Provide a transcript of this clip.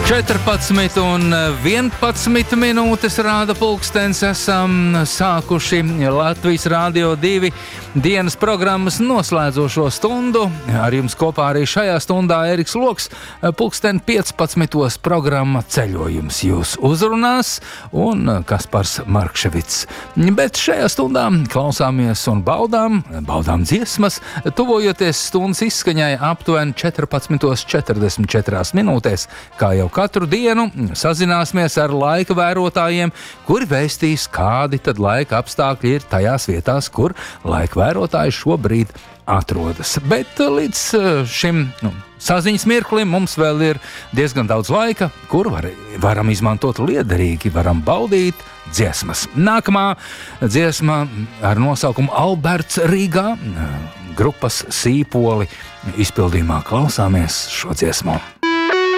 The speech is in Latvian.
14 un 11 minūtes rāda pulkstens. Esam sākuši Latvijas Rādio 2 dienas programmas noslēdzošo stundu. Ar jums kopā arī šajā stundā Eriks Loks. Pulksten 15. programma Ceļojums jūs uzrunās un Kaspars Markševits. Bet šajā stundā klausāmies un baudām dziesmas, tuvojoties stundas izskaņai aptuveni 14:44 minūtēs, kā jau katru dienu sazināsimies ar laika vērotājiem, kuri vēstīs, kādi tad laika apstākļi ir tajās vietās, kur laika vērotāji šobrīd atrodas. Bet līdz šim saziņas mirklim mums vēl ir diezgan daudz laika, kur varam izmantot liederīgi, varam baudīt dziesmas. Nākamā dziesma ar nosaukumu Alberts Rīgā, grupas Sīpoli izpildījumā klausāmies šo dziesmu.